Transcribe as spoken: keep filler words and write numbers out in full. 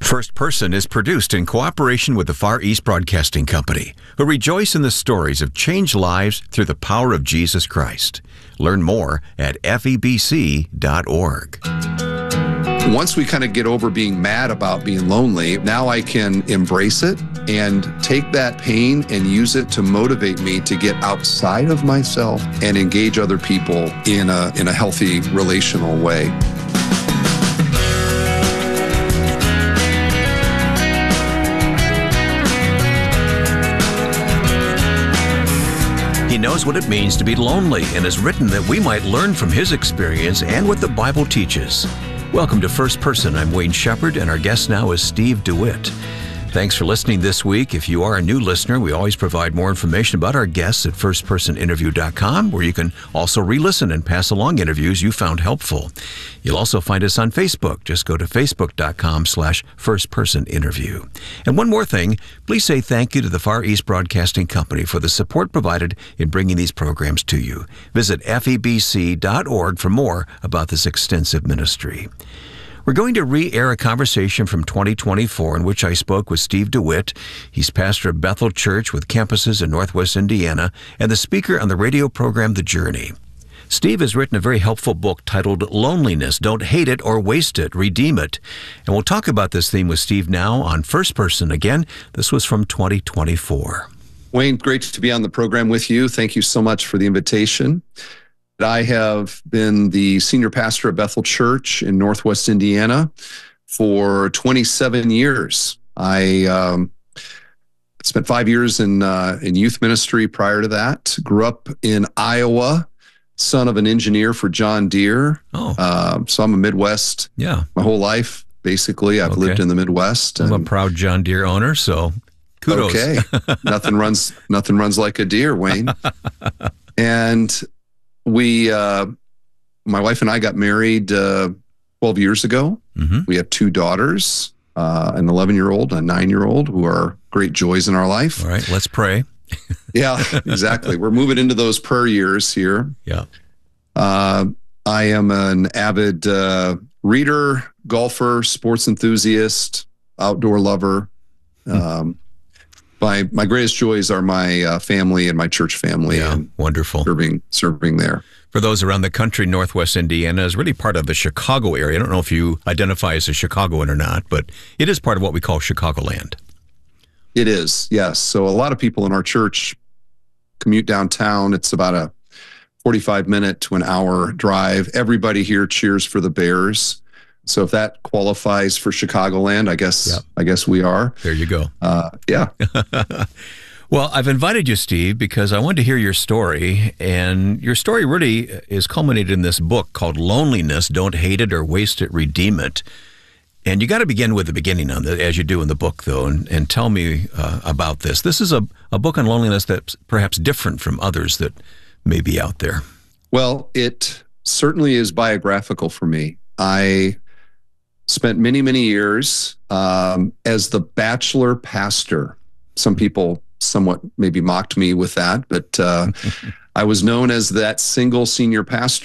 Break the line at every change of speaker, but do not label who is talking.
First Person is produced in cooperation with the Far East Broadcasting Company, who rejoice in the stories of changed lives through the power of Jesus Christ. Learn more at F E B C dot org.
Once we kind of get over being mad about being lonely, now I can embrace it and take that pain and use it to motivate me to get outside of myself and engage other people in a, in a healthy relational way.
He knows what it means to be lonely and has written that we might learn from his experience and what the Bible teaches. Welcome to First Person. I'm Wayne Shepherd, and our guest now is Steve DeWitt. Thanks for listening this week. If you are a new listener, we always provide more information about our guests at first person interview dot com, where you can also re-listen and pass along interviews you found helpful. You'll also find us on Facebook. Just go to facebook dot com slash first person interview. And one more thing, please say thank you to the Far East Broadcasting Company for the support provided in bringing these programs to you. Visit F E B C dot org for more about this extensive ministry. We're going to re-air a conversation from twenty twenty-four in which I spoke with Steve DeWitt. He's pastor of Bethel Church with campuses in Northwest Indiana and the speaker on the radio program The Journey. Steve has written a very helpful book titled Loneliness, Don't Hate It or Waste It, Redeem It. And we'll talk about this theme with Steve now on First Person. Again, this was from twenty twenty-four.
Wayne, great to be on the program with you. Thank you so much for the invitation. I have been the senior pastor at Bethel Church in Northwest Indiana for twenty-seven years. I um, spent five years in uh, in youth ministry prior to that. Grew up in Iowa, son of an engineer for John Deere.
Oh,
uh, so I'm a Midwest.
Yeah,
my whole life basically. I've
okay.
lived in the Midwest.
I'm a proud John Deere owner, so kudos.
Okay, nothing runs nothing runs like a deer, Wayne. And We, uh, my wife and I got married uh, twelve years ago.
Mm-hmm.
We have two daughters, uh, an eleven-year-old and a nine-year-old, who are great joys in our life.
All right, let's pray.
Yeah, exactly. We're moving into those prayer years here.
Yeah.
Uh, I am an avid uh, reader, golfer, sports enthusiast, outdoor lover.
Hmm.
Um, My my greatest joys are my uh, family and my church family.
Yeah,
and
wonderful.
Serving, serving there.
For those around the country, Northwest Indiana is really part of the Chicago area. I don't know if you identify as a Chicagoan or not, but it is part of what we call Chicagoland.
It is, yes. So a lot of people in our church commute downtown. It's about a forty-five minute to an hour drive. Everybody here cheers for the Bears. So if that qualifies for Chicagoland, I guess yep. I guess we are.
There you go.
Uh, yeah.
Well, I've invited you, Steve, because I wanted to hear your story. And your story really is culminated in this book called Loneliness, Don't Hate It or Waste It, Redeem It. And you got to begin with the beginning on it, as you do in the book, though, and, and tell me uh, about this. This is a, a book on loneliness that's perhaps different from others that may be out there.
Well, it certainly is biographical for me. I spent many, many years um, as the bachelor pastor. Some people somewhat maybe mocked me with that, but uh, I was known as that single senior pastor